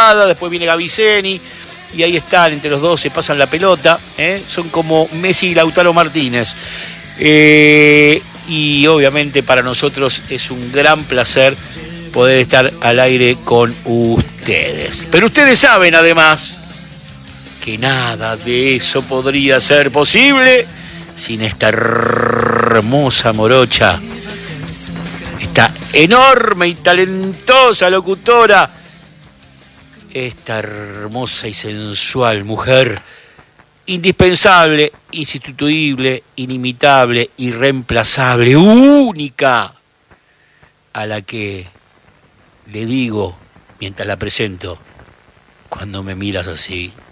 jugada, después viene Gaviceni, y ahí están, entre los dos se pasan la pelota, son como Messi y Lautaro Martínez. Y obviamente para nosotros es un gran placer poder estar al aire con ustedes. Pero ustedes saben además que nada de eso podría ser posible sin esta hermosa morocha, esta enorme y talentosa locutora, esta hermosa y sensual mujer, indispensable, insustituible, inimitable, irreemplazable, única, a la que le digo, mientras la presento, cuando me miras así,